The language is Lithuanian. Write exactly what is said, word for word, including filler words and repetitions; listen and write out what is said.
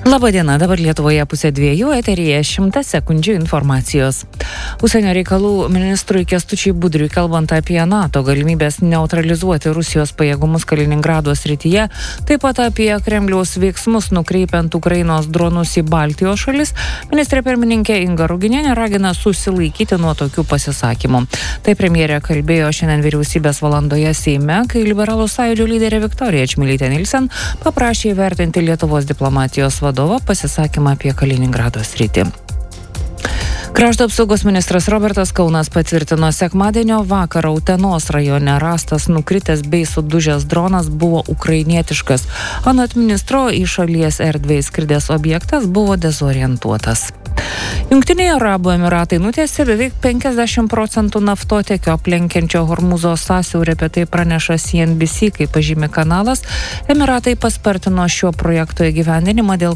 Labadiena, dabar Lietuvoje pusė dviejų, eteryje šimtas sekundžių informacijos. Užsienio reikalų ministrui Kęstučiui Budriui kalbant apie NATO galimybės neutralizuoti Rusijos pajėgumus Kaliningrado srityje, taip pat apie Kremliaus veiksmus nukreipiant Ukrainos dronus į Baltijos šalis, ministrė pirmininkė Inga Ruginienė ragina susilaikyti nuo tokių pasisakymų. Tai premjerė kalbėjo šiandien vyriausybės valandoje Seime, kai Liberalų sąjūdžio lyderė Viktorija Čmilytė Nilsen paprašė įvertinti Lietuvos diplomatijos vadovo pasisakymą apie Kaliningrado sritį. Krašto apsaugos ministras Robertas Kaunas patvirtino, sekmadienio vakarą Utenos rajone rastas nukritęs bei sudužęs dronas buvo ukrainietiškas. Anot ministro, į šalies erdvę įskridęs objektas buvo dezorientuotas. Jungtiniai Arabų Emiratai nutiesė beveik penkiasdešimt procentų naftotiekio aplenkiančio Hormūzo sąsiaurį, apie tai praneša C N B C, kaip pažymi kanalas. Emiratai paspartino šio projekto įgyvendinimą dėl